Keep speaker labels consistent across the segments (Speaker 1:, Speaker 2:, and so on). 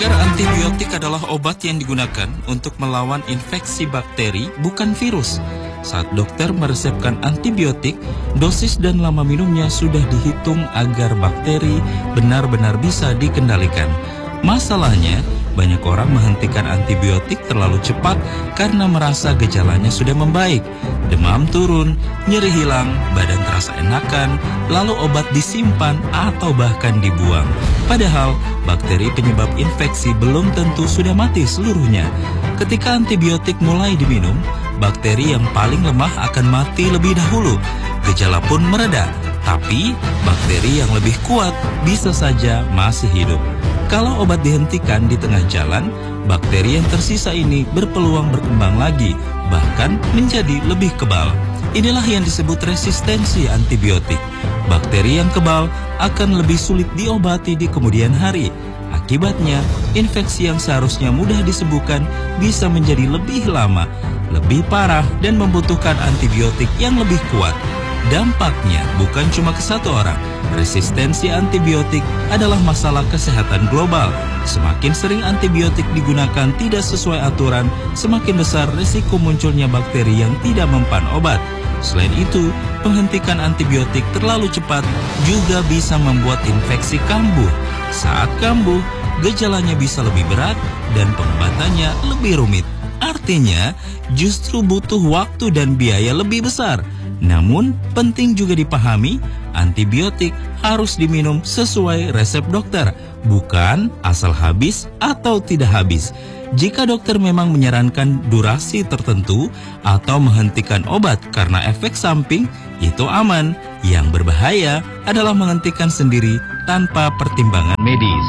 Speaker 1: Antibiotik adalah obat yang digunakan untuk melawan infeksi bakteri, bukan virus. Saat dokter meresepkan antibiotik, dosis dan lama minumnya sudah dihitung agar bakteri benar-benar bisa dikendalikan. Masalahnya, banyak orang menghentikan antibiotik terlalu cepat karena merasa gejalanya sudah membaik. Demam turun, nyeri hilang, badan terasa enakan, lalu obat disimpan atau bahkan dibuang. Padahal, bakteri penyebab infeksi belum tentu sudah mati seluruhnya. Ketika antibiotik mulai diminum, bakteri yang paling lemah akan mati lebih dahulu. Gejala pun mereda, tapi bakteri yang lebih kuat bisa saja masih hidup. Kalau obat dihentikan di tengah jalan, bakteri yang tersisa ini berpeluang berkembang lagi, bahkan menjadi lebih kebal. Inilah yang disebut resistensi antibiotik. Bakteri yang kebal akan lebih sulit diobati di kemudian hari. Akibatnya, infeksi yang seharusnya mudah disembuhkan bisa menjadi lebih lama, lebih parah, dan membutuhkan antibiotik yang lebih kuat. Dampaknya bukan cuma ke satu orang. Resistensi antibiotik adalah masalah kesehatan global. Semakin sering antibiotik digunakan tidak sesuai aturan, semakin besar risiko munculnya bakteri yang tidak mempan obat. Selain itu, penghentikan antibiotik terlalu cepat juga bisa membuat infeksi kambuh. Saat kambuh, gejalanya bisa lebih berat dan pengobatannya lebih rumit. Artinya, justru butuh waktu dan biaya lebih besar. Namun, penting juga dipahami, antibiotik harus diminum sesuai resep dokter, bukan asal habis atau tidak habis. Jika dokter memang menyarankan durasi tertentu atau menghentikan obat karena efek samping, itu aman. Yang berbahaya adalah menghentikan sendiri tanpa pertimbangan medis.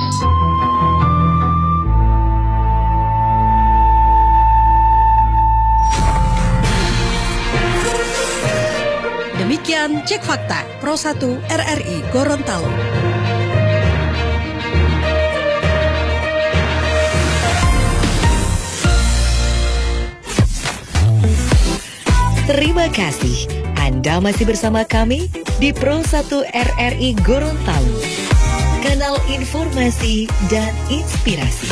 Speaker 2: Demikian Cek Fakta Pro 1 RRI Gorontalo. Terima kasih Anda masih bersama kami di Pro 1 RRI Gorontalo, kanal informasi dan inspirasi.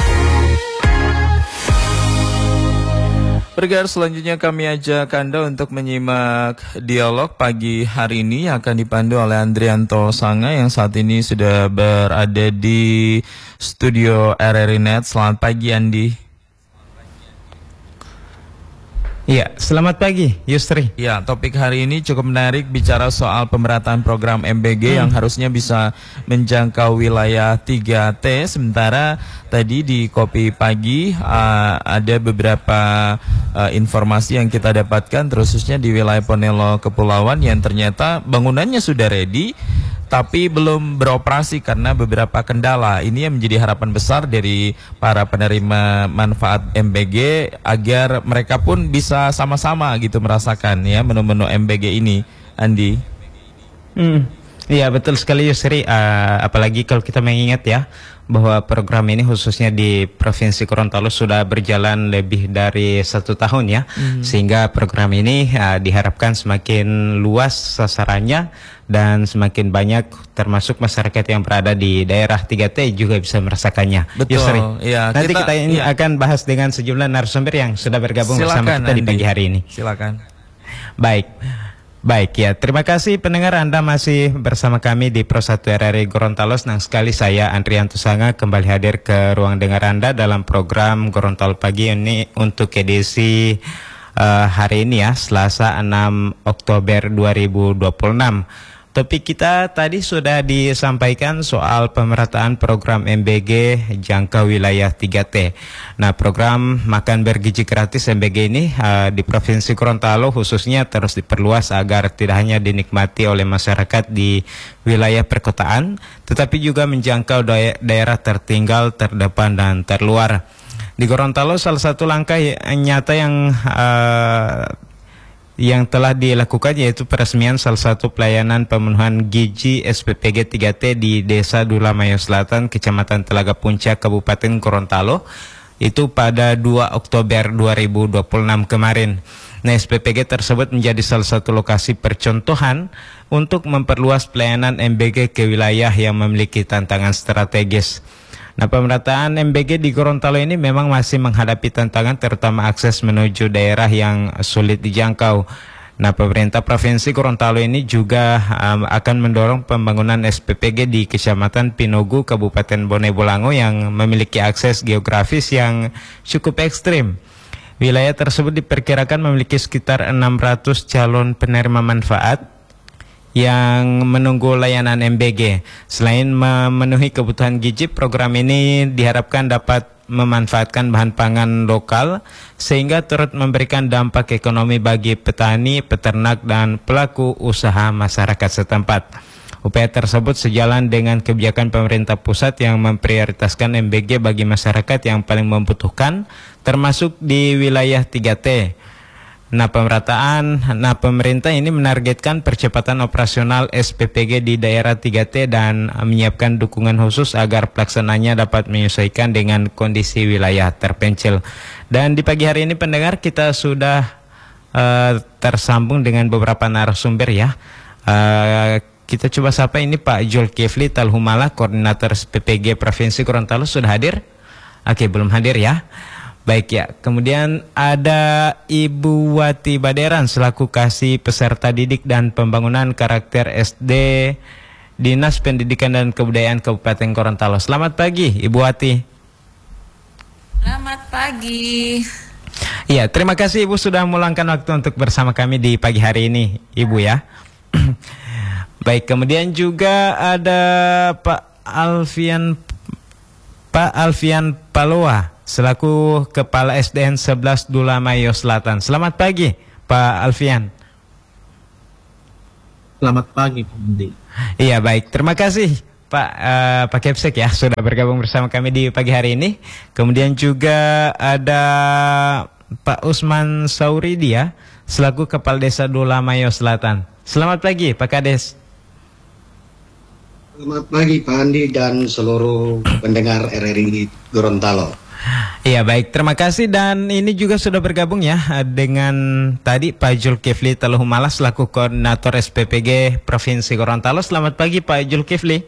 Speaker 1: Pendengar, selanjutnya kami ajak Anda untuk menyimak dialog pagi hari ini yang akan dipandu oleh Andrianto Sanga yang saat ini sudah berada di studio RRI Net. Selamat pagi, Andi.
Speaker 3: Ya, selamat pagi, Yusri.
Speaker 1: Ya, topik hari ini cukup menarik, bicara soal pemerataan program MBG yang harusnya bisa menjangkau wilayah 3T. Sementara tadi di Kopi Pagi ada beberapa informasi yang kita dapatkan, khususnya di wilayah Ponelo Kepulauan yang ternyata bangunannya sudah ready, tapi belum beroperasi karena beberapa kendala. Ini yang menjadi harapan besar dari para penerima manfaat MBG agar mereka pun bisa sama-sama gitu merasakan ya menu-menu MBG ini, Andi.
Speaker 3: Iya, betul sekali Yusri. Apalagi kalau kita mengingat ya bahwa program ini khususnya di Provinsi Gorontalo sudah berjalan lebih dari 1 tahun ya, sehingga program ini diharapkan semakin luas sasarannya dan semakin banyak termasuk masyarakat yang berada di daerah 3T juga bisa merasakannya.
Speaker 1: Betul.
Speaker 3: Yusri.
Speaker 1: Ya,
Speaker 3: nanti kita ini akan bahas dengan sejumlah narasumber yang sudah bergabung bersama kita di pagi hari ini.
Speaker 1: Silakan.
Speaker 3: Baik ya, terima kasih pendengar, Anda masih bersama kami di Pro 1 RRI Gorontalo. Senang sekali saya Andrianto Sanga kembali hadir ke ruang dengar Anda dalam program Gorontalo Pagi ini untuk edisi hari ini ya, Selasa 6 Oktober 2026. Topik kita tadi sudah disampaikan soal pemerataan program MBG jangka wilayah 3T. Nah, program makan bergizi gratis MBG ini di Provinsi Gorontalo khususnya terus diperluas agar tidak hanya dinikmati oleh masyarakat di wilayah perkotaan, tetapi juga menjangkau daerah tertinggal, terdepan, dan terluar. Di Gorontalo salah satu langkah nyata yang telah dilakukan yaitu peresmian salah satu pelayanan pemenuhan gizi SPPG 3T di Desa Dulamayo Selatan, Kecamatan Telaga Puncak, Kabupaten Gorontalo, itu pada 2 Oktober 2026 kemarin. Nah, SPPG tersebut menjadi salah satu lokasi percontohan untuk memperluas pelayanan MBG ke wilayah yang memiliki tantangan strategis. Nah, pemerataan MBG di Gorontalo ini memang masih menghadapi tantangan, terutama akses menuju daerah yang sulit dijangkau. Nah, pemerintah Provinsi Gorontalo ini juga akan mendorong pembangunan SPPG di Kecamatan Pinogu, Kabupaten Bone Bolango yang memiliki akses geografis yang cukup ekstrim. Wilayah tersebut diperkirakan memiliki sekitar 600 calon penerima manfaat yang menunggu layanan MBG. Selain memenuhi kebutuhan gizi, program ini diharapkan dapat memanfaatkan bahan pangan lokal sehingga turut memberikan dampak ekonomi bagi petani, peternak, dan pelaku usaha masyarakat setempat. Upaya tersebut sejalan dengan kebijakan pemerintah pusat yang memprioritaskan MBG bagi masyarakat yang paling membutuhkan, termasuk di wilayah 3T. Nah, pemerintah ini menargetkan percepatan operasional SPPG di daerah 3T dan menyiapkan dukungan khusus agar pelaksananya dapat menyesuaikan dengan kondisi wilayah terpencil. Dan di pagi hari ini pendengar, kita sudah tersambung dengan beberapa narasumber ya. Kita coba sapa ini Pak Zulkifli Talhumala, Koordinator SPPG Provinsi Gorontalo, sudah hadir? Oke, belum hadir ya. Baik ya, kemudian ada Ibu Wati Baderan selaku Kasih Peserta Didik dan Pembangunan Karakter SD Dinas Pendidikan dan Kebudayaan Kabupaten Gorontalo. Selamat pagi Ibu Wati.
Speaker 4: Selamat pagi.
Speaker 3: Iya, terima kasih Ibu sudah meluangkan waktu untuk bersama kami di pagi hari ini Ibu ya. Baik, kemudian juga ada Pak Alfian Paloa selaku Kepala SDN 11 Dulamayo Selatan. Selamat pagi Pak Alfian.
Speaker 5: Selamat pagi Pak Andi.
Speaker 3: Iya, baik, terima kasih Pak Kepsek ya sudah bergabung bersama kami di pagi hari ini. Kemudian juga ada Pak Usman Sauridi ya selaku Kepala Desa Dulamayo Selatan. Selamat pagi Pak Kades.
Speaker 5: Selamat pagi Pak Andi dan seluruh pendengar RRI Gorontalo.
Speaker 3: Iya, baik, terima kasih. Dan ini juga sudah bergabung ya dengan tadi Pak Zulkifli Talhumala selaku Koordinator SPPG Provinsi Gorontalo. Selamat pagi Pak Zulkifli.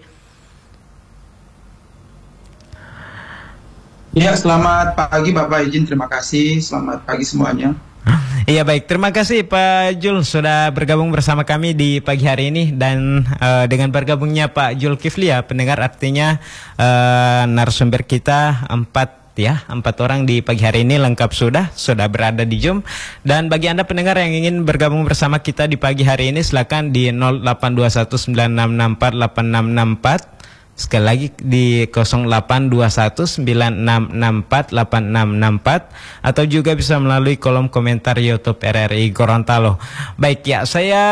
Speaker 6: Ya, selamat pagi Bapak izin, terima kasih. Selamat pagi semuanya.
Speaker 3: Iya, baik, terima kasih Pak Jul sudah bergabung bersama kami di pagi hari ini. Dan dengan bergabungnya Pak Zulkifli ya pendengar, artinya narasumber kita 4 orang di pagi hari ini lengkap sudah berada di Zoom. Dan bagi Anda pendengar yang ingin bergabung bersama kita di pagi hari ini, silakan di 082196648664. Sekali lagi di 082196648664 atau juga bisa melalui kolom komentar YouTube RRI Gorontalo. Baik ya, saya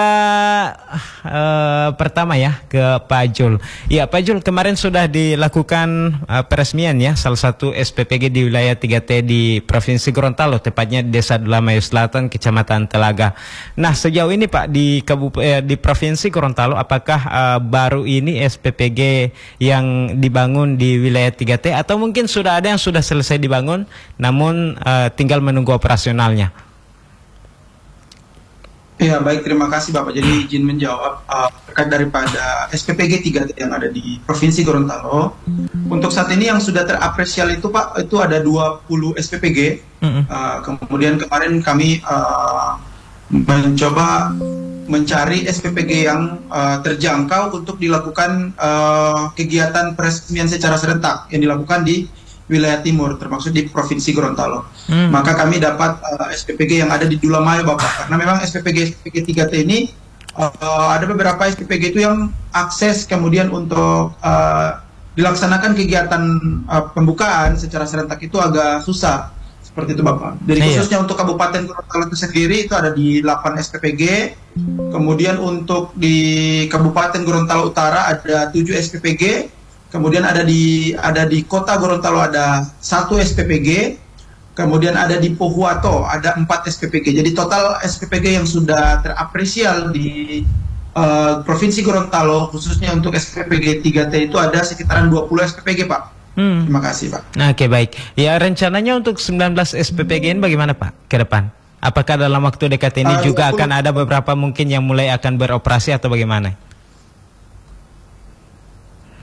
Speaker 3: pertama ya ke Pak Jul. Ya Pak Jul, kemarin sudah dilakukan peresmian ya salah satu SPPG di wilayah 3T di Provinsi Gorontalo, tepatnya di Desa Dulamayo Selatan, Kecamatan Telaga. Nah, sejauh ini Pak di Provinsi Gorontalo, apakah baru ini SPPG yang dibangun di wilayah 3T atau mungkin sudah ada yang sudah selesai dibangun namun tinggal menunggu operasionalnya?
Speaker 6: Ya, baik, terima kasih Bapak. Jadi izin menjawab terkait daripada SPPG 3T yang ada di Provinsi Gorontalo. Untuk saat ini yang sudah terapresial itu Pak, itu ada 20 SPPG. Kemudian kemarin kami mencoba mencari SPPG yang terjangkau untuk dilakukan kegiatan peresmian secara serentak yang dilakukan di wilayah timur, termasuk di Provinsi Gorontalo. Maka kami dapat SPPG yang ada di Dulamayo Bapak, karena memang SPPG 3T ini ada beberapa SPPG itu yang akses kemudian untuk dilaksanakan kegiatan pembukaan secara serentak itu agak susah. Seperti itu Bapak. Jadi khususnya untuk Kabupaten Gorontalo itu sendiri itu ada di 8 SPPG. Kemudian untuk di Kabupaten Gorontalo Utara ada 7 SPPG. Kemudian ada di Kota Gorontalo ada 1 SPPG. Kemudian ada di Pohuwato ada 4 SPPG. Jadi total SPPG yang sudah terapresial di Provinsi Gorontalo khususnya untuk SPPG 3T itu ada sekitaran 20 SPPG Pak. Terima kasih Pak.
Speaker 3: Oke, baik. Ya, rencananya untuk 19 SPPG ini bagaimana Pak ke depan? Apakah dalam waktu dekat ini juga akan ada beberapa mungkin yang mulai akan beroperasi atau bagaimana?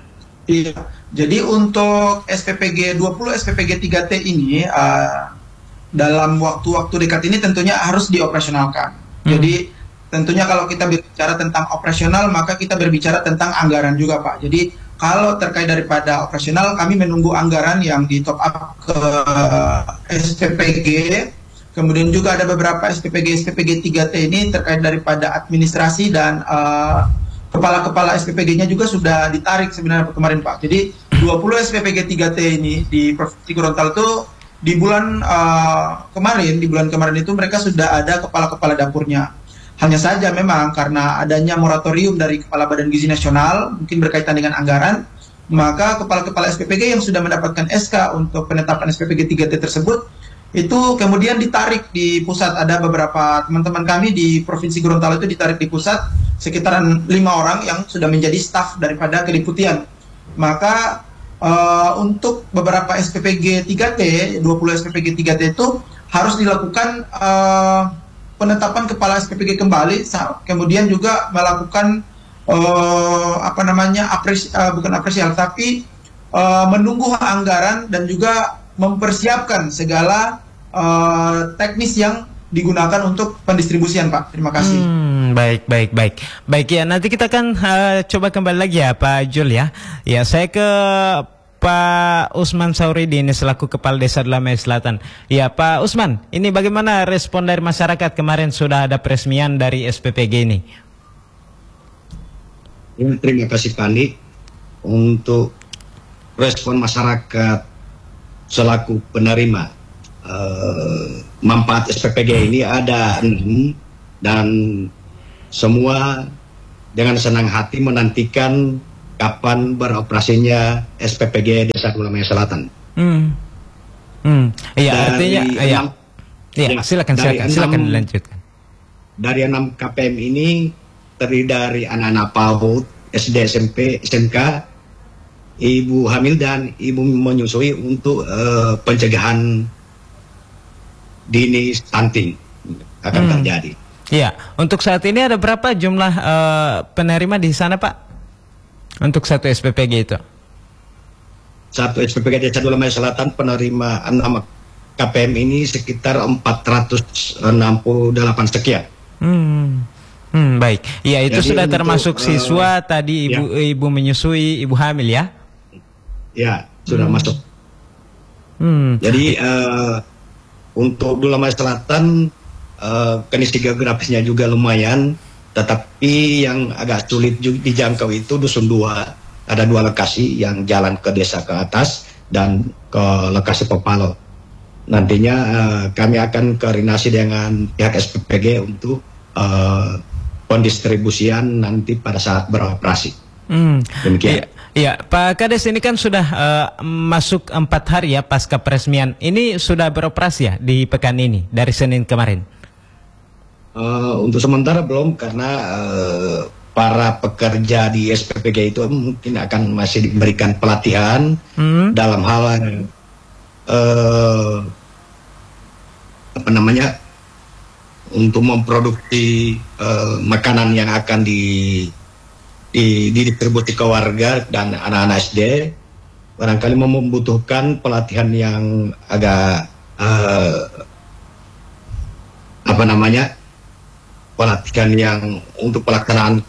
Speaker 6: Iya. Jadi untuk SPPG 20 SPPG 3T ini dalam waktu-waktu dekat ini tentunya harus dioperasionalkan. Jadi tentunya kalau kita berbicara tentang operasional, maka kita berbicara tentang anggaran juga, Pak. Jadi kalau terkait daripada operasional, kami menunggu anggaran yang di top up ke SPPG. Kemudian juga ada beberapa SPPG 3T ini terkait daripada administrasi dan kepala-kepala SPPG-nya juga sudah ditarik sebenarnya kemarin, Pak. Jadi 20 SPPG 3T ini di Provinsi Gorontalo itu di bulan kemarin itu mereka sudah ada kepala-kepala dapurnya. Hanya saja memang karena adanya moratorium dari Kepala Badan Gizi Nasional, mungkin berkaitan dengan anggaran, maka kepala-kepala SPPG yang sudah mendapatkan SK untuk penetapan SPPG 3T tersebut, itu kemudian ditarik di pusat. Ada beberapa teman-teman kami di Provinsi Gorontalo itu ditarik di pusat, sekitaran 5 orang yang sudah menjadi staf daripada kediputian. Maka untuk beberapa SPPG 3T, 20 SPPG 3T itu harus dilakukan penetapan kepala SPPG kembali, kemudian juga melakukan bukan apresial, tapi menunggu anggaran dan juga mempersiapkan segala teknis yang digunakan untuk pendistribusian, Pak. Terima kasih.
Speaker 3: Baik ya, nanti kita akan coba kembali lagi ya Pak Jul ya. Ya, saya ke Pak Usman Sauridin selaku Kepala Desa Dalamai Selatan. Ya Pak Usman, ini bagaimana respon dari masyarakat kemarin sudah ada peresmian dari SPPG ini?
Speaker 5: Terima kasih Pak Andi. Untuk respon masyarakat selaku penerima manfaat SPPG ini ada 6, dan semua dengan senang hati menantikan kapan beroperasinya SPPG Desa Dalamai Selatan.
Speaker 3: Iya, artinya silakan dilanjutkan.
Speaker 5: Dari 6 KPM ini terdiri dari anak-anak PAUD, SD, SMP, SMK, ibu hamil dan ibu menyusui untuk pencegahan dini stunting akan terjadi.
Speaker 3: Iya, untuk saat ini ada berapa jumlah penerima di sana, Pak? Untuk satu SPPG itu?
Speaker 5: Satu SPPG Desa Dalamai Selatan penerima 6 KPM ini sekitar 468 sekian.
Speaker 3: Baik. Ya, itu
Speaker 5: jadi
Speaker 3: sudah termasuk siswa tadi, ibu menyusui, ibu hamil ya?
Speaker 5: Ya, sudah masuk. Jadi untuk Dalamai Selatan kondisi geografisnya juga lumayan, tetapi yang agak sulit dijangkau itu Dusun 2. Ada 2 lokasi yang jalan ke desa ke atas dan ke lokasi Popalo. Nantinya kami akan koordinasi dengan pihak SPPG untuk pendistribusian nanti pada saat beroperasi. Demikian.
Speaker 3: Iya, Pak Kades, ini kan sudah masuk 4 hari ya pasca peresmian. Ini sudah beroperasi ya di pekan ini dari Senin kemarin?
Speaker 5: Untuk sementara belum, karena para pekerja di SPPG itu mungkin akan masih diberikan pelatihan dalam hal untuk memproduksi makanan yang akan didistribusi ke warga dan anak-anak SD. Barangkali membutuhkan pelatihan yang agak pelatihan yang untuk pelaksanaan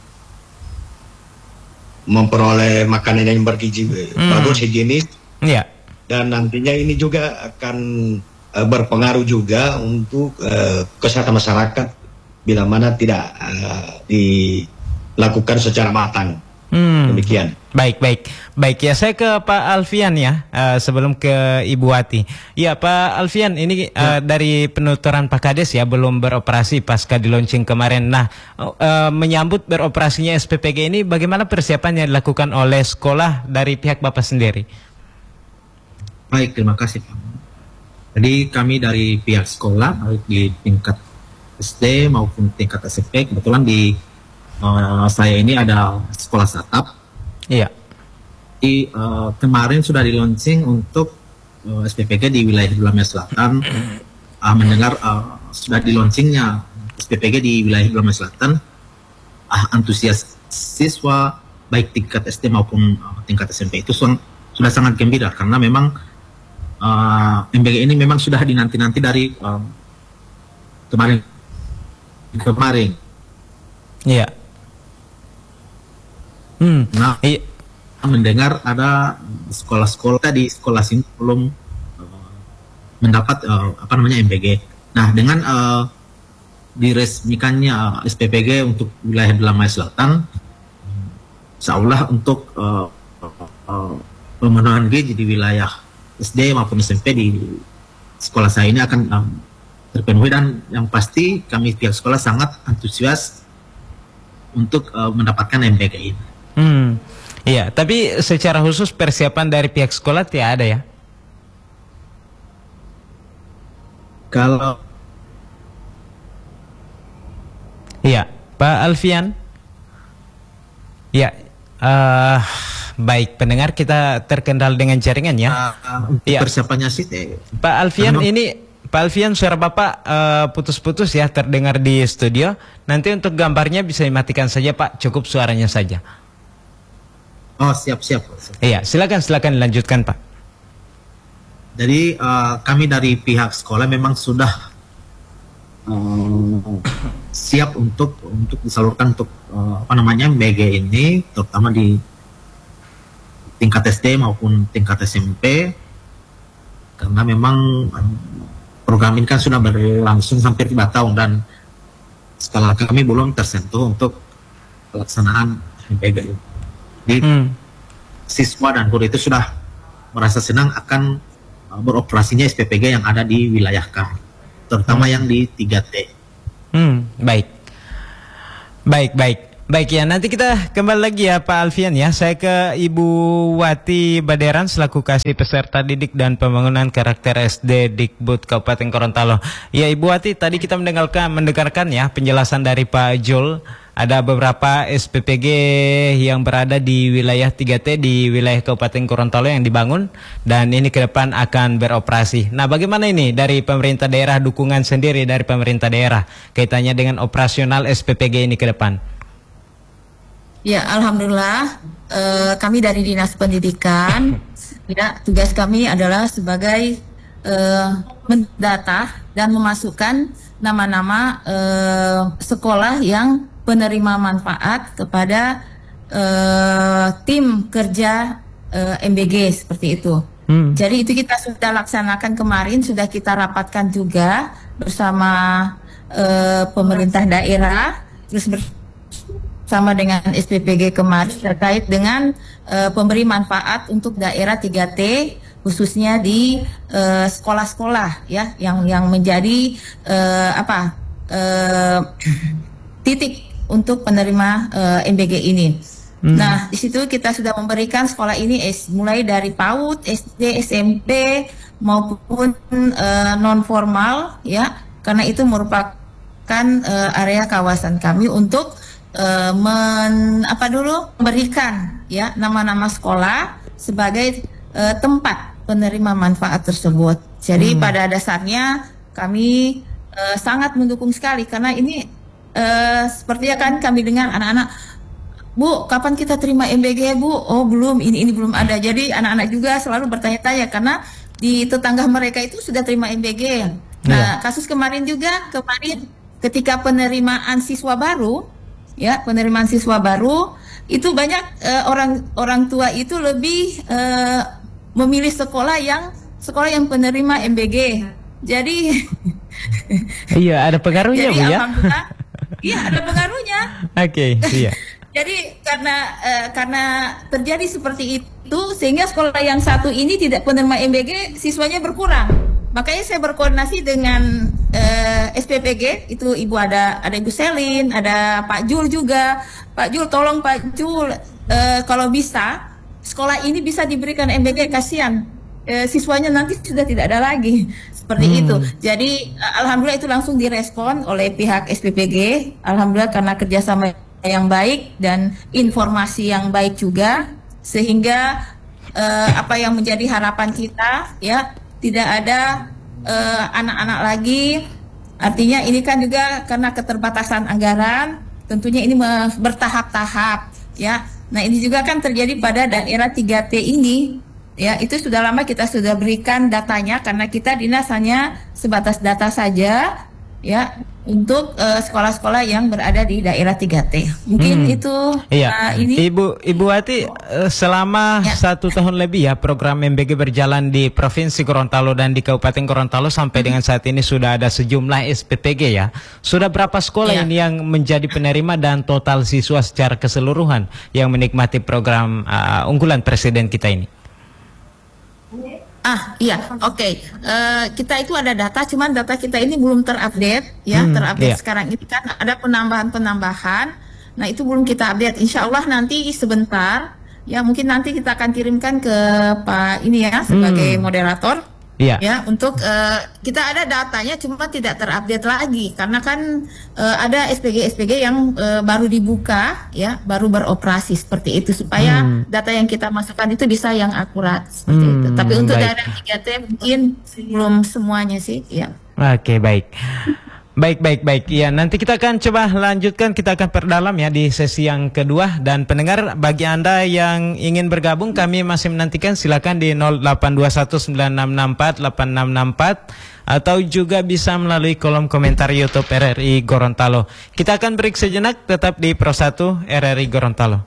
Speaker 5: memperoleh makanan yang bergizi bagus, higienis. Dan nantinya ini juga akan berpengaruh juga untuk kesehatan masyarakat bila mana tidak dilakukan secara matang. Demikian.
Speaker 3: Baik ya, saya ke Pak Alfian ya, sebelum ke Ibu Wati. Ya Pak Alfian, ini dari penuturan Pak Kades ya, belum beroperasi pasca di launching kemarin. Nah, menyambut beroperasinya SPPG ini, bagaimana persiapan yang dilakukan oleh sekolah dari pihak Bapak sendiri?
Speaker 4: Baik, terima kasih Pak. Jadi kami dari pihak sekolah, baik di tingkat SD maupun tingkat SMP, kebetulan di saya ini ada sekolah startup. Iya. Kemarin sudah di launching untuk SPPG di wilayah Dalamai Selatan. Mendengar sudah di launchingnya SPPG di wilayah Dalamai Selatan, antusias siswa baik tingkat SD maupun tingkat SMP itu sudah sangat gembira karena memang MBG ini memang sudah dinanti-nanti dari kemarin.
Speaker 3: Iya.
Speaker 4: Nah, mendengar ada sekolah-sekolah di sekolah sini belum mendapat MBG. Nah, dengan diresmikannya SPPG untuk wilayah Dalamai Selatan, insya Allah untuk pemenuhan gizi di wilayah SD maupun SMP di sekolah saya ini akan terpenuhi, dan yang pasti kami pihak sekolah sangat antusias untuk mendapatkan MBG ini.
Speaker 3: Iya, tapi secara khusus persiapan dari pihak sekolah tidak ada ya?
Speaker 4: Kalau
Speaker 3: iya, Pak Alfian. Ya, baik, pendengar kita terkendala dengan jaringan ya.
Speaker 4: Untuk persiapannya sih,
Speaker 3: Pak Alfian, Pak Alfian, suara Bapak putus-putus ya, terdengar di studio. Nanti untuk gambarnya bisa dimatikan saja Pak, cukup suaranya saja.
Speaker 4: Oh, siap.
Speaker 3: Iya, silakan dilanjutkan Pak.
Speaker 4: Jadi kami dari pihak sekolah memang sudah siap untuk disalurkan untuk MBG ini, terutama di tingkat SD maupun tingkat SMP, karena memang program ini kan sudah berlangsung hampir 5 tahun dan sekolah kami belum tersentuh untuk pelaksanaan MBG. Jadi siswa dan guru itu sudah merasa senang akan beroperasinya SPPG yang ada di wilayah kami, terutama yang di 3T. Baik ya, nanti kita kembali lagi ya Pak Alfian ya. Saya ke Ibu Wati Baderan selaku kasih peserta didik dan pembangunan karakter SD Dikbud Kabupaten Gorontalo. Ya Ibu Wati, tadi kita mendengarkan ya penjelasan dari Pak Jul. Ada beberapa SPPG yang berada di wilayah 3T di wilayah Kabupaten Gorontalo yang dibangun dan ini ke depan akan beroperasi. Nah, bagaimana ini dari pemerintah daerah, dukungan sendiri dari pemerintah daerah kaitannya dengan operasional SPPG ini ke depan?
Speaker 7: Ya, alhamdulillah kami dari Dinas Pendidikan ya, tugas kami adalah sebagai mendata dan memasukkan nama-nama sekolah yang penerima manfaat kepada tim kerja MBG seperti itu. Jadi itu kita sudah laksanakan kemarin, sudah kita rapatkan juga bersama pemerintah daerah, terus bersama dengan SPPG kemarin terkait dengan pemberi manfaat untuk daerah 3T, khususnya di sekolah-sekolah ya yang menjadi titik untuk penerima MBG ini. Nah, di situ kita sudah memberikan sekolah ini mulai dari PAUD, SD, SMP maupun non formal ya, karena itu merupakan area kawasan kami untuk memberikan ya nama-nama sekolah sebagai tempat penerima manfaat tersebut. Jadi pada dasarnya kami sangat mendukung sekali karena ini sepertinya kan kami dengar anak-anak, Bu, kapan kita terima MBG Bu? Oh belum, ini belum ada. Jadi anak-anak juga selalu bertanya-tanya karena di tetangga mereka itu sudah terima MBG. Nah, kasus kemarin ketika penerimaan siswa baru, ya penerimaan siswa baru itu banyak orang tua itu lebih memilih sekolah yang penerima MBG. Jadi
Speaker 3: iya ada pengaruhnya Bu ya.
Speaker 7: Alhamdulillah. Iya ada pengaruhnya.
Speaker 3: Oke, iya.
Speaker 7: Jadi karena terjadi seperti itu sehingga sekolah yang satu ini tidak penerima MBG, siswanya berkurang. Makanya saya berkoordinasi dengan SPPG, itu ada Ibu Selin, ada Pak Jul juga. Pak Jul, tolong Pak Jul kalau bisa sekolah ini bisa diberikan MBG, kasihan siswanya nanti sudah tidak ada lagi. Seperti itu. Jadi alhamdulillah itu langsung direspon oleh pihak SPPG. Alhamdulillah karena kerjasama yang baik dan informasi yang baik juga, sehingga apa yang menjadi harapan kita ya tidak ada anak-anak lagi. Artinya ini kan juga karena keterbatasan anggaran, tentunya ini bertahap-tahap ya. Nah, ini juga kan terjadi pada daerah 3T ini. Ya, itu sudah lama kita sudah berikan datanya karena kita dinas hanya sebatas data saja ya untuk sekolah-sekolah yang berada di daerah 3T. Mungkin itu ini
Speaker 3: Ibu Wati, selama 1 tahun lebih ya program MBG berjalan di Provinsi Gorontalo dan di Kabupaten Gorontalo sampai dengan saat ini sudah ada sejumlah SPPG ya. Sudah berapa sekolah ini yang menjadi penerima dan total siswa secara keseluruhan yang menikmati program unggulan Presiden kita ini?
Speaker 7: Kita itu ada data, cuman data kita ini belum terupdate ya, sekarang ini kan ada penambahan. Nah, itu belum kita update. Insya Allah nanti sebentar ya, mungkin nanti kita akan kirimkan ke Pak ini ya sebagai moderator. Ya, untuk kita ada datanya, cuma tidak terupdate lagi karena kan ada SPG yang baru dibuka ya, baru beroperasi seperti itu supaya data yang kita masukkan itu bisa yang akurat seperti itu. Tapi untuk daerah 3T mungkin belum semuanya sih ya.
Speaker 3: Oke, baik. Baik. Ya, nanti kita akan coba lanjutkan, kita akan perdalam ya di sesi yang kedua. Dan pendengar, bagi Anda yang ingin bergabung, kami masih menantikan, silakan di 082196648664 atau juga bisa melalui kolom komentar YouTube RRI Gorontalo. Kita akan break sejenak, tetap di Pro 1 RRI Gorontalo.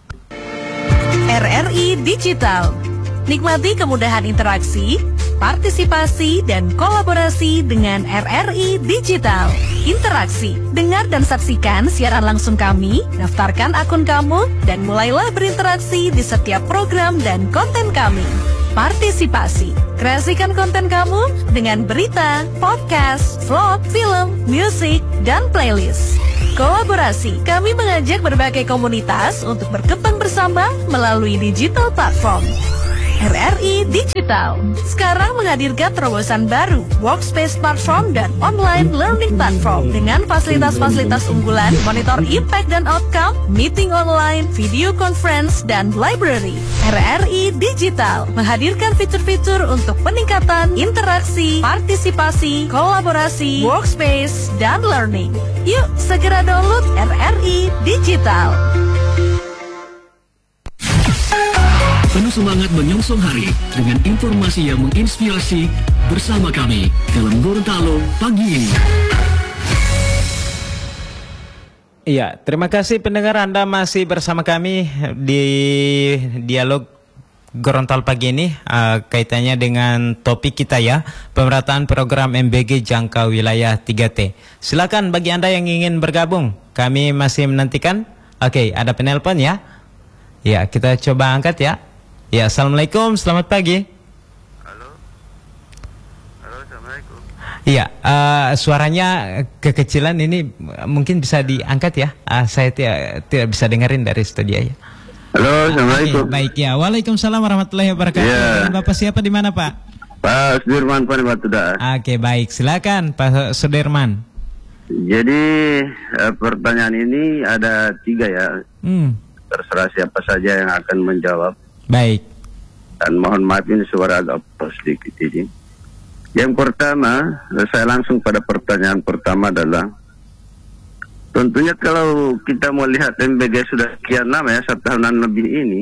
Speaker 8: RRI Digital. Nikmati kemudahan interaksi, partisipasi, dan kolaborasi dengan RRI Digital. Interaksi, dengar dan saksikan siaran langsung kami, daftarkan akun kamu, dan mulailah berinteraksi di setiap program dan konten kami. Partisipasi, kreasikan konten kamu dengan berita, podcast, vlog, film, musik, dan playlist. Kolaborasi, kami mengajak berbagai komunitas untuk berkembang bersama melalui digital platform. RRI Digital sekarang menghadirkan terobosan baru, workspace platform dan online learning platform dengan fasilitas-fasilitas unggulan, monitor impact dan outcome, meeting online, video conference, dan library. RRI Digital menghadirkan fitur-fitur untuk peningkatan interaksi, partisipasi, kolaborasi, workspace, dan learning. Yuk segera download RRI Digital.
Speaker 9: Penuh semangat menyongsong hari dengan informasi yang menginspirasi bersama kami dalam Gorontalo pagi ini.
Speaker 3: Iya, terima kasih pendengar, Anda masih bersama kami di Dialog Gorontalo pagi ini, kaitannya dengan topik kita ya, pemerataan program MBG jangka wilayah 3T. Silakan bagi Anda yang ingin bergabung, kami masih menantikan. Oke, ada penelpon ya. Ya, kita coba angkat ya. Ya, assalamualaikum, selamat pagi.
Speaker 10: Halo, assalamualaikum.
Speaker 3: Iya, suaranya kekecilan ini, mungkin bisa diangkat ya. Saya tidak bisa dengerin dari studio ya.
Speaker 10: Halo, assalamualaikum.
Speaker 3: Baik ya, waalaikumsalam warahmatullahi wabarakatuh. Ya. Bapak siapa di mana Pak?
Speaker 10: Pak Sudirman, Pak di Batu Daas.
Speaker 3: Oke, baik, silakan Pak Sudirman.
Speaker 10: Jadi pertanyaan ini ada 3 ya. Terserah siapa saja yang akan menjawab.
Speaker 3: Baik.
Speaker 10: Dan mohon maaf ini suara agak sedikit ini. Yang pertama, saya langsung pada pertanyaan pertama adalah, tentunya kalau kita mau lihat MBG sudah sekian lama ya, 1 tahunan lebih ini,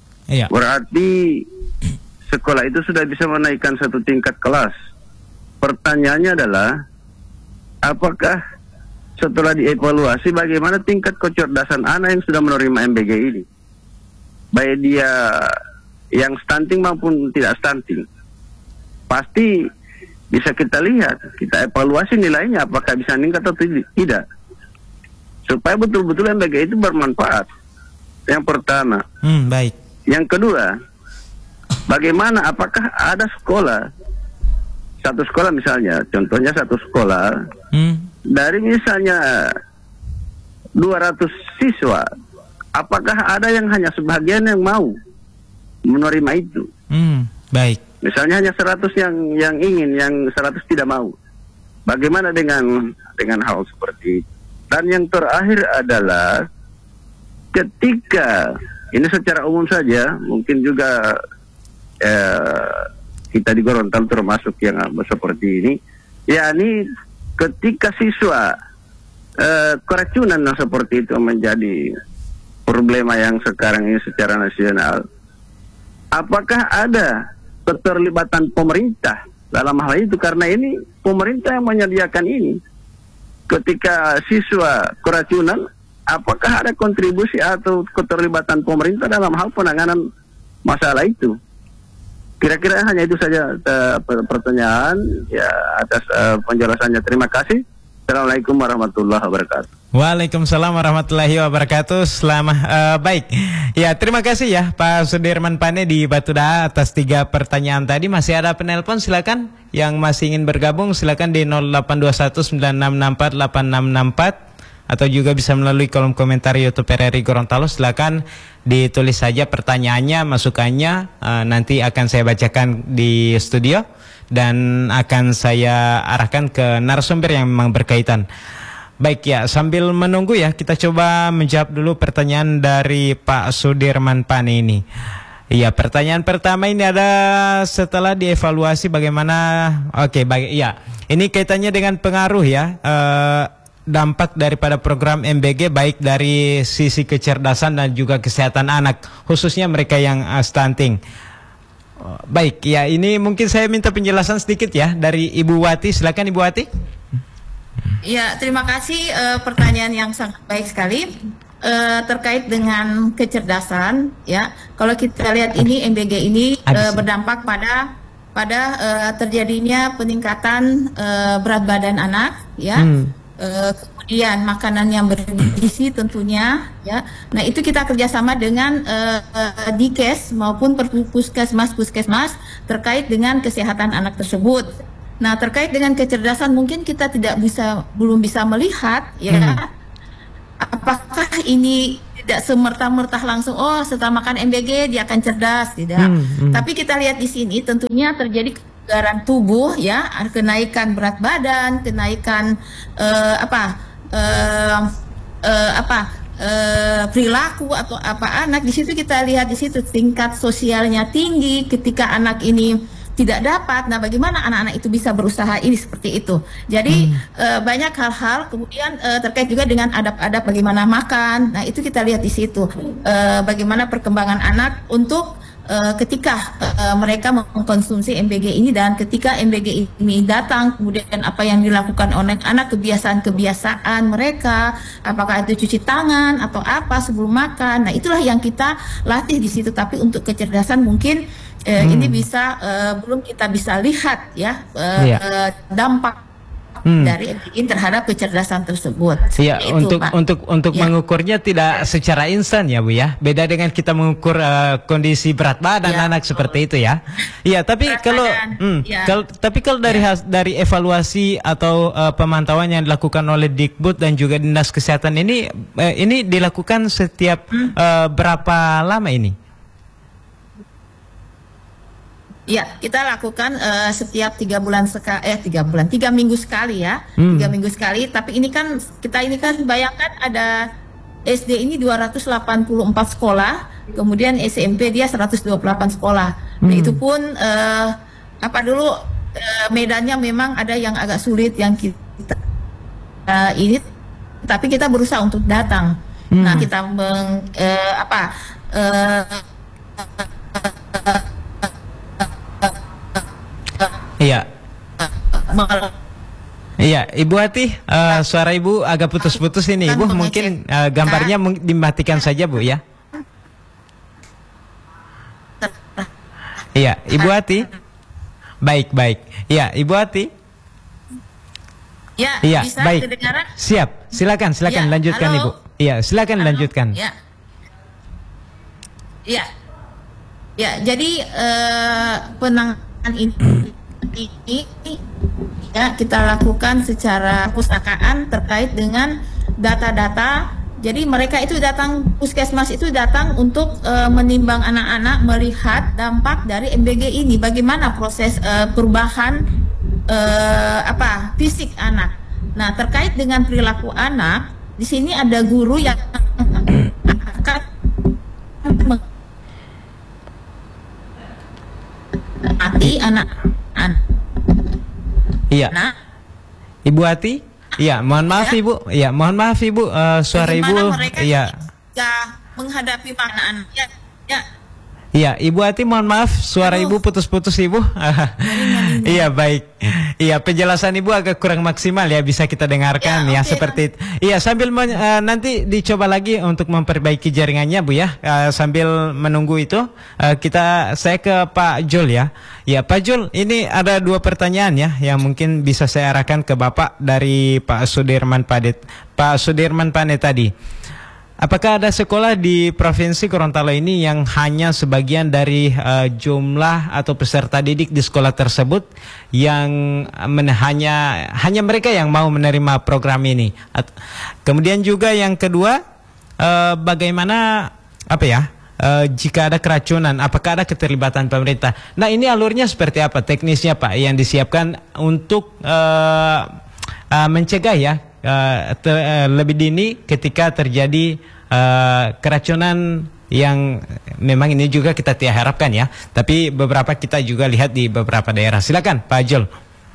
Speaker 10: berarti sekolah itu sudah bisa menaikkan 1 tingkat kelas. Pertanyaannya adalah, apakah setelah dievaluasi bagaimana tingkat kecerdasan anak yang sudah menerima MBG ini? Baik dia yang stunting maupun tidak stunting, pasti bisa kita lihat, kita evaluasi nilainya apakah bisa meningkat atau tidak, supaya betul-betul MBG itu bermanfaat. Yang pertama.
Speaker 3: Baik.
Speaker 10: Yang kedua, bagaimana, apakah ada sekolah, satu sekolah misalnya, contohnya satu sekolah dari misalnya 200 siswa, apakah ada yang hanya sebagian yang mau menerima itu?
Speaker 3: Baik.
Speaker 10: Misalnya hanya 100 yang ingin, yang 100 tidak mau. Bagaimana dengan hal seperti itu? Dan yang terakhir adalah ketika ini secara umum saja, mungkin juga kita di Gorontalo termasuk yang seperti ini, yakni ketika siswa keracunan seperti itu menjadi problema yang sekarang ini secara nasional, apakah ada keterlibatan pemerintah dalam hal itu? Karena ini pemerintah yang menyediakan ini. Ketika siswa keracunan, apakah ada kontribusi atau keterlibatan pemerintah dalam hal penanganan masalah itu? Kira-kira hanya itu saja pertanyaan ya atas penjelasannya. Terima kasih. Assalamualaikum warahmatullahi wabarakatuh.
Speaker 3: Waalaikumsalam warahmatullahi wabarakatuh. Selamat baik. Ya, terima kasih ya Pak Sudirman Pane di Batu Daha atas 3 pertanyaan tadi. Masih ada penelpon, silakan. Yang masih ingin bergabung silakan di 082196648664 atau juga bisa melalui kolom komentar YouTube RRI Gorontalo. Silakan ditulis saja pertanyaannya, masukannya, nanti akan saya bacakan di studio dan akan saya arahkan ke narasumber yang memang berkaitan. Baik ya, sambil menunggu ya, kita coba menjawab dulu pertanyaan dari Pak Sudirman Pane ini. Iya, pertanyaan pertama ini ada setelah dievaluasi bagaimana, oke, baik, ya, ini kaitannya dengan pengaruh ya, dampak daripada program MBG baik dari sisi kecerdasan dan juga kesehatan anak, khususnya mereka yang stunting. Baik, ya, ini mungkin saya minta penjelasan sedikit ya dari Ibu Wati, silakan Ibu Wati.
Speaker 7: Ya, terima kasih, pertanyaan yang sangat baik sekali terkait dengan kecerdasan. Ya, kalau kita lihat ini MBG ini berdampak pada terjadinya peningkatan berat badan anak, ya. Kemudian makanan yang bergizi tentunya, ya. Nah, itu kita kerjasama dengan Dikes maupun puskesmas terkait dengan kesehatan anak tersebut. Nah, terkait dengan kecerdasan mungkin kita belum bisa melihat ya apakah ini tidak semerta-merta langsung setelah makan MBG dia akan cerdas, tidak. Tapi kita lihat di sini tentunya terjadi kebugaran tubuh ya, kenaikan berat badan, kenaikan perilaku atau anak di situ kita lihat di situ tingkat sosialnya tinggi ketika anak ini tidak dapat. Nah, bagaimana anak-anak itu bisa berusaha ini seperti itu. Jadi banyak hal-hal, kemudian terkait juga dengan adab-adab bagaimana makan. Nah, itu kita lihat di situ bagaimana perkembangan anak untuk ketika mereka mengkonsumsi MBG ini dan ketika MBG ini datang, kemudian apa yang dilakukan oleh anak, kebiasaan mereka, apakah itu cuci tangan atau apa sebelum makan. Nah, itulah yang kita latih di situ. Tapi untuk kecerdasan mungkin ini belum kita bisa lihat ya dampak dari MBG terhadap kecerdasan tersebut.
Speaker 3: Iya, untuk mengukurnya tidak secara instan ya Bu ya. Beda dengan kita mengukur kondisi berat badan anak seperti itu ya. Iya, tapi kalau dari evaluasi atau pemantauan yang dilakukan oleh Dikbud dan juga Dinas Kesehatan ini dilakukan setiap berapa lama ini? Ya, kita lakukan setiap 3 minggu sekali ya, 3 minggu sekali. Tapi ini kan bayangkan ada SD ini 284 sekolah, kemudian SMP dia 128 sekolah. Nah, itu pun medannya memang ada yang agak sulit yang kita ini, tapi kita berusaha untuk datang. Nah, kita Iya. Iya, Ibu Wati, suara Ibu agak putus-putus ini. Ibu mungkin gambarnya dimatikan saja Bu ya. Iya, Ibu Wati. Baik. Iya, Ibu Wati.
Speaker 7: Ya, bisa
Speaker 3: baik.
Speaker 7: Kedengaran?
Speaker 3: Siap. Silakan
Speaker 7: ya,
Speaker 3: lanjutkan
Speaker 7: halo.
Speaker 3: Ibu. Iya, silakan lanjutkan.
Speaker 7: Ya, jadi penanganan ini ya kita lakukan secara pustakaan terkait dengan data-data. Jadi mereka itu puskesmas itu datang untuk menimbang anak-anak, melihat dampak dari MBG ini, bagaimana proses perubahan fisik anak. Nah, terkait dengan perilaku anak, di sini ada guru yang akan mengamati anak.
Speaker 3: Iya.
Speaker 7: Nah,
Speaker 3: Ibu Wati, iya, mohon maaf Ibu. Iya, mohon maaf Ibu, suara Ibu. Iya.
Speaker 7: menghadapi anak-anak. Ya.
Speaker 3: Iya, Ibu Ati, mohon maaf, suara Ibu putus-putus, Ibu. Iya, baik. Iya, penjelasan Ibu agak kurang maksimal ya, bisa kita dengarkan ya, seperti itu. Iya, sambil nanti dicoba lagi untuk memperbaiki jaringannya, Bu ya. Sambil menunggu itu, saya ke Pak Jul ya. Ya, Pak Jul, ini ada 2 pertanyaan ya, yang mungkin bisa saya arahkan ke Bapak dari Pak Sudirman Pane tadi. Apakah ada sekolah di Provinsi Gorontalo ini yang hanya sebagian dari jumlah atau peserta didik di sekolah tersebut yang hanya mereka yang mau menerima program ini? Kemudian juga yang kedua, bagaimana jika ada keracunan, apakah ada keterlibatan pemerintah? Nah, ini alurnya seperti apa, teknisnya Pak, yang disiapkan untuk mencegah ya lebih dini ketika terjadi keracunan yang memang ini juga kita tidak harapkan ya, tapi beberapa kita juga lihat di beberapa daerah. Silakan Pak Jul.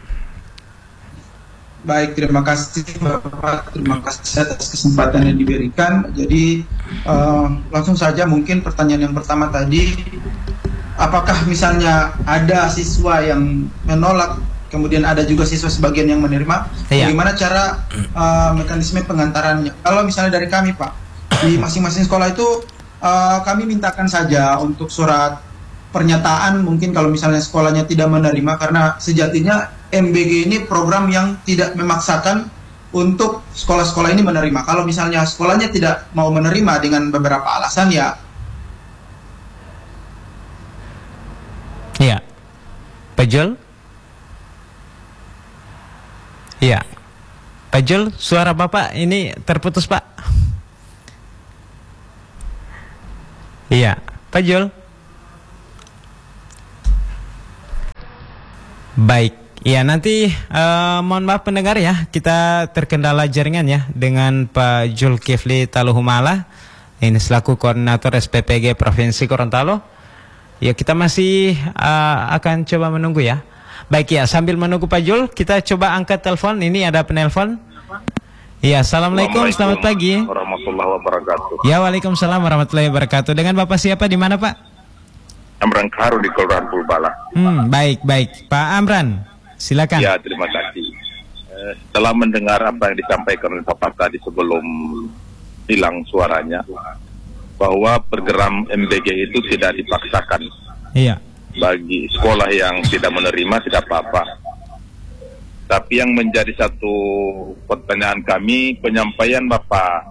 Speaker 6: Baik, terima kasih Bapak, terima kasih atas kesempatan yang diberikan. Jadi langsung saja mungkin pertanyaan yang pertama tadi, apakah misalnya ada siswa yang menolak, kemudian ada juga siswa sebagian yang menerima, bagaimana cara mekanisme pengantarannya? Kalau misalnya dari kami Pak, di masing-masing sekolah itu kami mintakan saja untuk surat pernyataan, mungkin kalau misalnya sekolahnya tidak menerima, karena sejatinya MBG ini program yang tidak memaksakan untuk sekolah-sekolah ini menerima. Kalau misalnya sekolahnya tidak mau menerima dengan beberapa alasan ya.
Speaker 3: Iya, Pak Jul. Iya, Pak Jul, suara Bapak ini terputus Pak. Iya, Pak Jul. Baik, ya nanti mohon maaf pendengar ya, kita terkendala jaringan ya dengan Pak Zulkifli Taluhumala, ini selaku koordinator SPPG Provinsi Gorontalo. Ya, kita masih akan coba menunggu ya. Baik ya, sambil menunggu Pak Jul, kita coba angkat telepon. Ini ada penelpon. Iya, assalamualaikum, selamat pagi.
Speaker 11: Warahmatullahi wabarakatuh.
Speaker 3: Ya, waalaikumsalam warahmatullahi wabarakatuh. Dengan Bapak siapa, di mana Pak?
Speaker 11: Amran Kaharu di Kelurahan Pulbala.
Speaker 3: Baik, Pak Amran, silakan.
Speaker 11: Ya, terima kasih. Setelah mendengar apa yang disampaikan oleh Bapak tadi sebelum hilang suaranya, bahwa program MBG itu tidak dipaksakan.
Speaker 3: Iya.
Speaker 11: Bagi sekolah yang tidak menerima tidak apa-apa. Tapi yang menjadi satu pertanyaan kami, penyampaian Bapak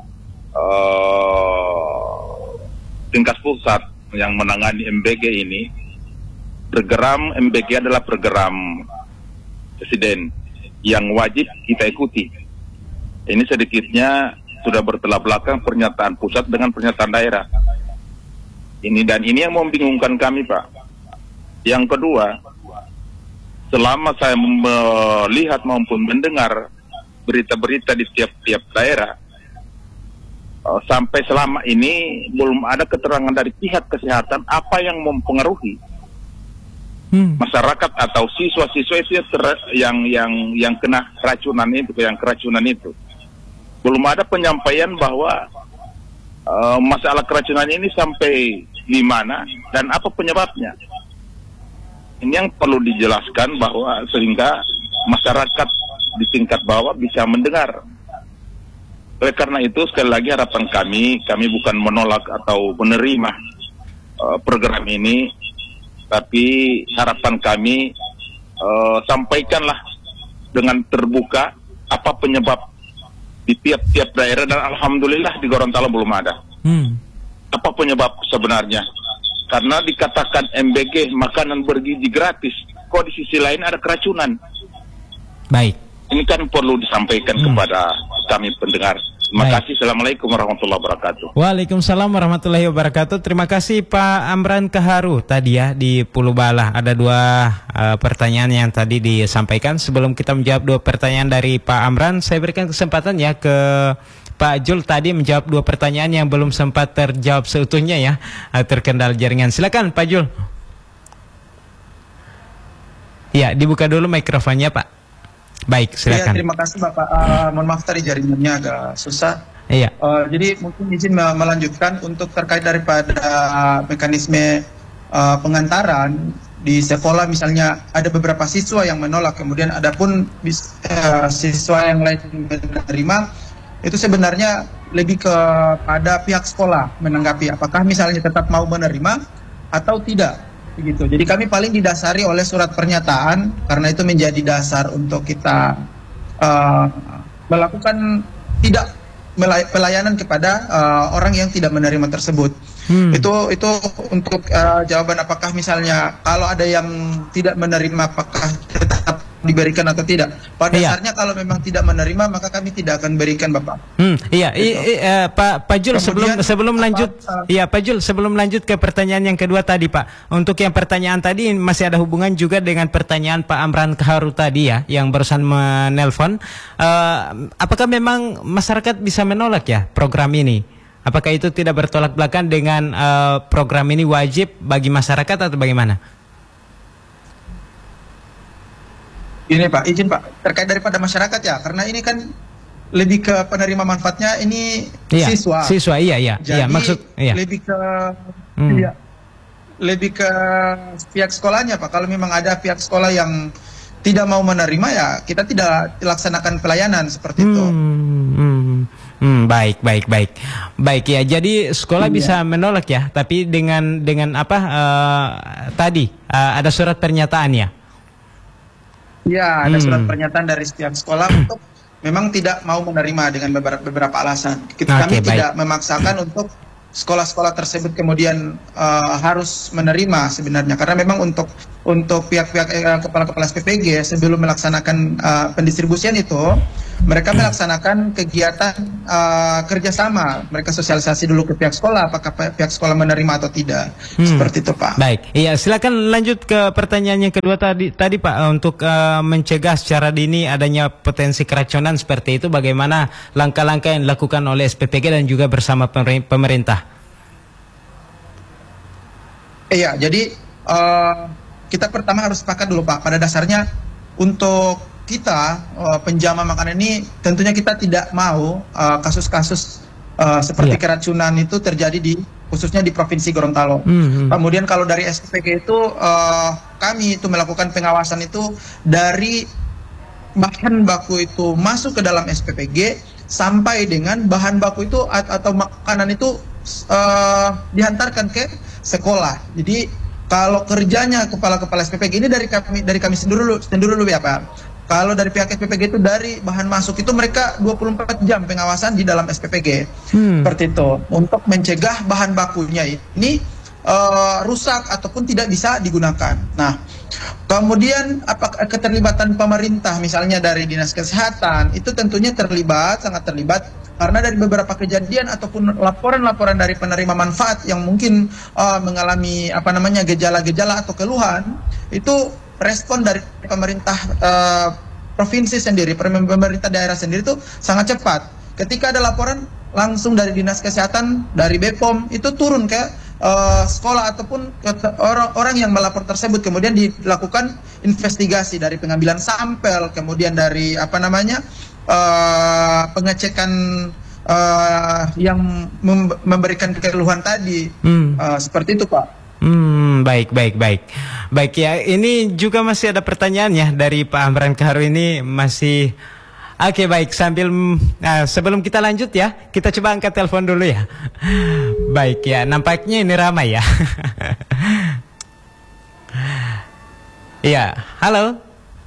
Speaker 11: tingkat pusat yang menangani MBG ini, program MBG adalah program presiden yang wajib kita ikuti. Ini sedikitnya sudah bertolak belakang pernyataan pusat dengan pernyataan daerah. Ini yang membingungkan kami Pak. Yang kedua, selama saya melihat maupun mendengar berita-berita di tiap-tiap daerah, sampai selama ini belum ada keterangan dari pihak kesehatan apa yang mempengaruhi masyarakat atau siswa-siswa itu yang kena keracunan itu. Belum ada penyampaian bahwa masalah keracunan ini sampai di mana dan apa penyebabnya. Ini yang perlu dijelaskan bahwa sehingga masyarakat di tingkat bawah bisa mendengar. Oleh karena itu sekali lagi harapan kami bukan menolak atau menerima program ini, tapi harapan kami sampaikanlah dengan terbuka apa penyebab di tiap-tiap daerah, dan alhamdulillah di Gorontalo belum ada. Apa penyebab sebenarnya? Karena dikatakan MBG makanan bergizi gratis, kok di sisi lain ada keracunan.
Speaker 3: Baik.
Speaker 11: Ini kan perlu disampaikan kepada kami pendengar. Terima kasih. Assalamualaikum warahmatullahi wabarakatuh.
Speaker 3: Waalaikumsalam warahmatullahi wabarakatuh. Terima kasih Pak Amran Kaharu tadi ya di Pulubala. Ada 2 pertanyaan yang tadi disampaikan. Sebelum kita menjawab 2 pertanyaan dari Pak Amran, saya berikan kesempatan ya ke Pak Jul tadi menjawab 2 pertanyaan yang belum sempat terjawab seutuhnya ya, terkendala jaringan. Silakan Pak Jul. Ya, dibuka dulu mikrofonnya Pak. Baik, silakan.
Speaker 6: Ya, terima kasih Bapak. Mohon maaf tadi jaringannya agak susah.
Speaker 3: Iya.
Speaker 6: Jadi mungkin izin melanjutkan untuk terkait daripada mekanisme pengantaran di sekolah, misalnya ada beberapa siswa yang menolak, kemudian ada pun siswa yang lain menerima, itu sebenarnya lebih kepada pihak sekolah menanggapi apakah misalnya tetap mau menerima atau tidak, begitu. Jadi kami paling didasari oleh surat pernyataan, karena itu menjadi dasar untuk kita melakukan pelayanan kepada orang yang tidak menerima tersebut. Itu untuk jawaban apakah misalnya kalau ada yang tidak menerima apakah tetap diberikan atau tidak. Pada dasarnya kalau memang tidak menerima maka kami tidak akan berikan, Bapak.
Speaker 3: Pak Jul, sebelum lanjut, Pak Jul, sebelum lanjut ke pertanyaan yang kedua tadi, Pak. Untuk yang pertanyaan tadi masih ada hubungan juga dengan pertanyaan Pak Amran Kaharu tadi ya, yang barusan menelpon. Apakah memang masyarakat bisa menolak ya program ini? Apakah itu tidak bertolak belakang dengan program ini wajib bagi masyarakat atau bagaimana?
Speaker 6: Ini Pak, izin Pak, terkait daripada masyarakat ya, karena ini kan lebih ke penerima manfaatnya ini siswa.
Speaker 3: Siswa, iya.
Speaker 6: Jadi
Speaker 3: maksud
Speaker 6: lebih ke lebih ke pihak sekolahnya, Pak. Kalau memang ada pihak sekolah yang tidak mau menerima ya kita tidak laksanakan pelayanan seperti itu.
Speaker 3: Baik ya. Jadi sekolah bisa menolak ya, tapi dengan apa tadi ada surat pernyataan ya.
Speaker 6: Ya, ada surat pernyataan dari setiap sekolah untuk memang tidak mau menerima dengan beberapa alasan. Kami tidak memaksakan untuk sekolah-sekolah tersebut kemudian harus menerima sebenarnya, karena memang untuk pihak-pihak kepala-kepala SPPG sebelum melaksanakan pendistribusian itu mereka melaksanakan kegiatan kerjasama, mereka sosialisasi dulu ke pihak sekolah apakah pihak sekolah menerima atau tidak. Seperti itu, Pak.
Speaker 3: Baik, iya, silakan lanjut ke pertanyaan yang kedua tadi Pak, untuk mencegah secara dini adanya potensi keracunan seperti itu, bagaimana langkah-langkah yang dilakukan oleh SPPG dan juga bersama pemerintah?
Speaker 6: Iya, jadi kita pertama harus sepakat dulu, Pak. Pada dasarnya untuk kita penjama makanan ini tentunya kita tidak mau kasus-kasus seperti keracunan itu terjadi khususnya di Provinsi Gorontalo. Kemudian kalau dari SPPG itu kami itu melakukan pengawasan itu dari bahan baku itu masuk ke dalam SPPG sampai dengan bahan baku itu atau makanan itu dihantarkan ke sekolah. Jadi kalau kerjanya kepala-kepala SPPG ini dari kami sendiri dulu ya, Pak. Kalau dari pihak SPPG itu dari bahan masuk itu mereka 24 jam pengawasan di dalam SPPG. Seperti itu. Untuk mencegah bahan bakunya ini rusak ataupun tidak bisa digunakan. Nah, kemudian apakah keterlibatan pemerintah misalnya dari Dinas Kesehatan itu tentunya sangat terlibat, karena dari beberapa kejadian ataupun laporan-laporan dari penerima manfaat yang mungkin mengalami gejala-gejala atau keluhan, itu respon dari pemerintah provinsi sendiri, pemerintah daerah sendiri itu sangat cepat. Ketika ada laporan, langsung dari Dinas Kesehatan, dari BPOM itu turun ke sekolah ataupun ke orang yang melapor tersebut, kemudian dilakukan investigasi dari pengambilan sampel, kemudian dari pengecekan yang memberikan keluhan tadi. Seperti itu, Pak.
Speaker 3: Baik ya, ini juga masih ada pertanyaan ya dari Pak Amran Kaharu ini masih. Oke, baik, sebelum kita lanjut ya, kita coba angkat telepon dulu ya. Baik ya, nampaknya ini ramai ya. Ya, halo.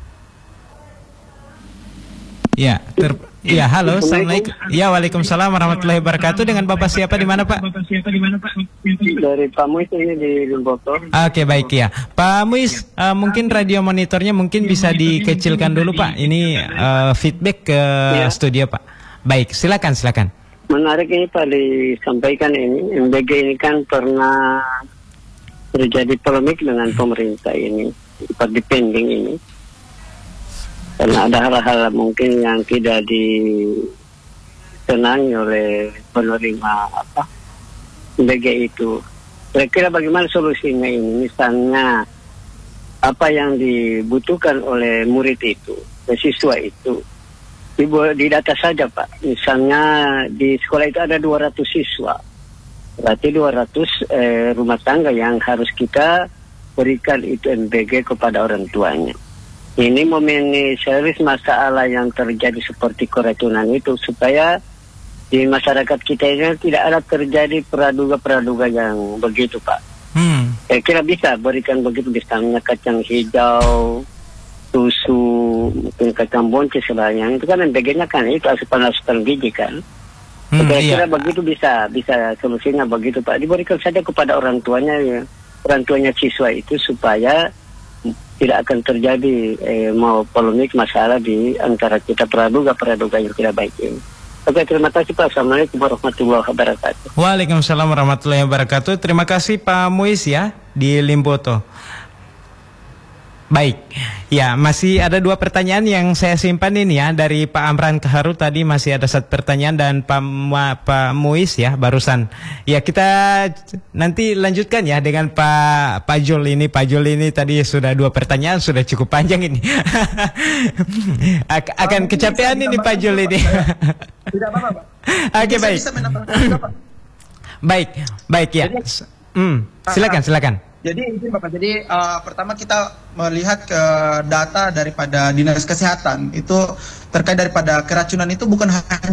Speaker 3: Ya, halo, assalamualaikum. Ya, waalaikumsalam warahmatullahi wabarakatuh. Dengan Bapak siapa di mana, Pak?
Speaker 12: Dari Pak Muis ini di Limboto.
Speaker 3: Oke, baik ya, Pak Muis. Mungkin radio monitornya mungkin bisa dikecilkan dulu, Pak. Ini feedback ke studio, Pak. Baik, silakan.
Speaker 12: Menarik ini Pak disampaikan ini. MBG ini kan pernah terjadi polemik dengan pemerintah ini, Pak dipending ini. Karena ada hal-hal mungkin yang tidak disenangi oleh penerima MBG itu. Kira-kira bagaimana solusinya ini? Misalnya apa yang dibutuhkan oleh murid itu, siswa itu, di data saja Pak. Misalnya di sekolah itu ada 200 siswa. Berarti 200 rumah tangga yang harus kita berikan itu MBG kepada orang tuanya. Ini meminimalisir masalah yang terjadi seperti keracunan itu, supaya di masyarakat kita ini tidak ada terjadi praduga-praduga yang begitu Pak. Saya kira bisa berikan begitu, misalnya kacang hijau, susu, mungkin kacang boncis sebagainya. Itu kan MBG-nya kan itu asupan gizi kan. Saya kira begitu bisa solusinya begitu Pak. Diberikan saja kepada orang tuanya siswa itu, supaya tidak akan terjadi mau polemik masalah di antara kita praduga yang tidak baik ini. Oke, terima kasih Pak. Assalamualaikum warahmatullahi wabarakatuh.
Speaker 3: Waalaikumsalam warahmatullahi wabarakatuh. Terima kasih Pak Muiz ya di Limboto. Baik, ya masih ada 2 pertanyaan yang saya simpan ini ya. Dari Pak Amran Kaharu tadi masih ada 1 pertanyaan, dan Pak Muiz ya barusan. Ya kita nanti lanjutkan ya dengan Pak Jul ini. Pak Jul ini tadi sudah 2 pertanyaan, sudah cukup panjang ini. Akan kecapean ini Pak Jul ini.
Speaker 6: Tidak apa-apa Pak.
Speaker 3: Oke, baik. Baik ya. Silakan.
Speaker 6: Jadi izin Bapak, jadi pertama kita melihat ke data daripada Dinas Kesehatan itu terkait daripada keracunan itu bukan hanya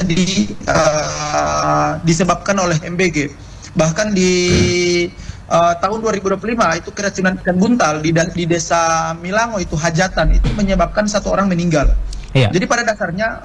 Speaker 6: disebabkan oleh MBG. Bahkan di tahun 2025 itu keracunan ikan buntal di desa Milango itu Hajatan itu menyebabkan 1 orang meninggal. Iya. Jadi pada dasarnya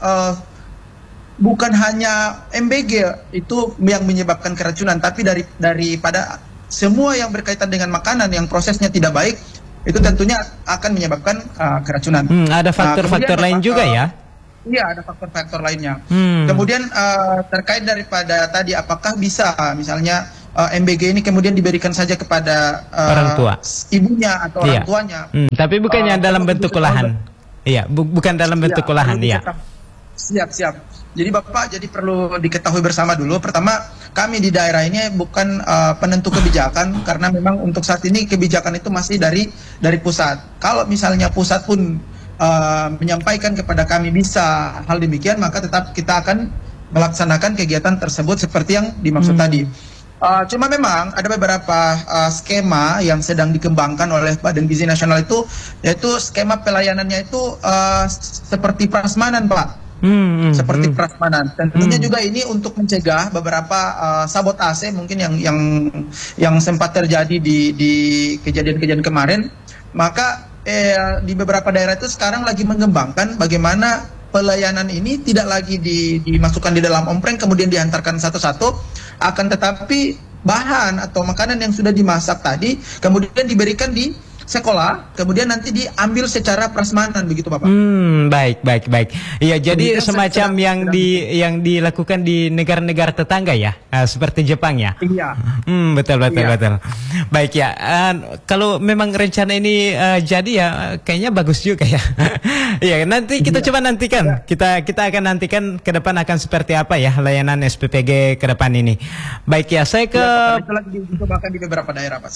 Speaker 6: bukan hanya MBG itu yang menyebabkan keracunan, tapi daripada semua yang berkaitan dengan makanan yang prosesnya tidak baik itu tentunya akan menyebabkan keracunan.
Speaker 3: Ada faktor-faktor lain juga ya?
Speaker 6: Iya, ada faktor-faktor lainnya. Kemudian terkait daripada tadi, apakah bisa misalnya MBG ini kemudian diberikan saja kepada
Speaker 3: orang tua,
Speaker 6: ibunya atau orang tuanya?
Speaker 3: Tapi bukannya dalam bentuk olahan? Iya, bukan dalam bentuk olahan, ya.
Speaker 6: Siap. Jadi Bapak, jadi perlu diketahui bersama dulu. Pertama, kami di daerah ini bukan penentu kebijakan, karena memang untuk saat ini kebijakan itu masih dari pusat. Kalau misalnya pusat pun menyampaikan kepada kami bisa hal demikian, maka tetap kita akan melaksanakan kegiatan tersebut seperti yang dimaksud tadi. Cuma memang ada beberapa skema yang sedang dikembangkan oleh Badan Gizi Nasional itu, yaitu skema pelayanannya itu seperti prasmanan Pak. Seperti prasmanan. Tentunya juga ini untuk mencegah beberapa sabotase mungkin yang sempat terjadi di kejadian-kejadian kemarin. Maka di beberapa daerah itu sekarang lagi mengembangkan bagaimana pelayanan ini tidak lagi dimasukkan di dalam ompreng kemudian diantarkan satu-satu, akan tetapi bahan atau makanan yang sudah dimasak tadi kemudian diberikan di sekolah, kemudian nanti diambil secara prasmanan, begitu Bapak.
Speaker 3: Baik. Iya, jadi semacam yang dilakukan di negara-negara tetangga ya, seperti Jepang ya.
Speaker 6: Iya.
Speaker 3: Betul. Baik ya. Kalau memang rencana ini jadi ya, kayaknya bagus juga ya. Iya, nanti kita coba nantikan. Kita akan nantikan ke depan akan seperti apa ya layanan SPPG ke depan ini. Baik ya, saya ke.
Speaker 6: Itu lagi dicobakan di beberapa daerah Pak.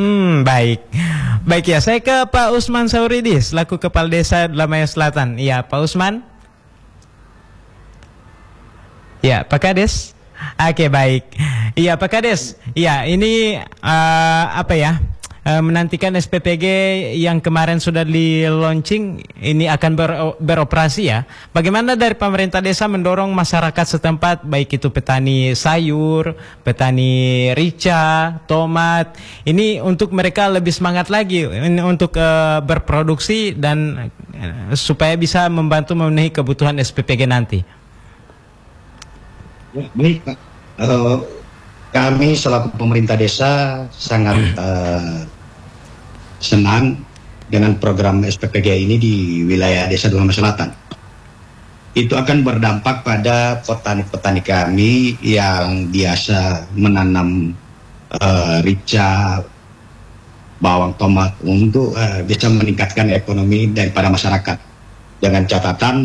Speaker 3: Baik ya, saya ke Pak Usman Sauridis, selaku Kepala Desa Lamaya Selatan. Iya, Pak Usman. Ya, Pak Kades. Oke, baik. Iya, Pak Kades. Iya, ini menantikan SPPG yang kemarin sudah di launching ini akan beroperasi ya. Bagaimana dari pemerintah desa mendorong masyarakat setempat, baik itu petani sayur, petani rica, tomat, ini untuk mereka lebih semangat lagi untuk berproduksi dan supaya bisa membantu memenuhi kebutuhan SPPG nanti.
Speaker 5: Ya, baik Pak. Kami selaku pemerintah desa sangat senang dengan program SPPG ini di wilayah Desa Lamaya Selatan. Itu akan berdampak pada petani-petani kami yang biasa menanam rica, bawang, tomat untuk bisa meningkatkan ekonomi daripada masyarakat. Dengan catatan